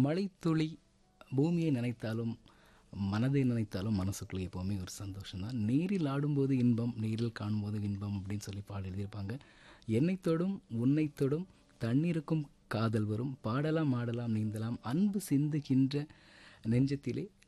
மழைத்துளி பூமியை நினைத்தாலும் மனதை நினைத்தாலும் மனசுக்குள்ளே எப்போவுமே ஒரு சந்தோஷம்தான். நீரில் ஆடும்போது இன்பம், நீரில் காணும்போது இன்பம் அப்படின்னு சொல்லி பாடல் எழுதியிருப்பாங்க. என்னை தொடும் உன்னை தொடும் தண்ணீருக்கும் காதல் வரும், பாடலாம் ஆடலாம் நீந்தலாம், அன்பு சிந்துகின்ற நெஞ்சத்திலே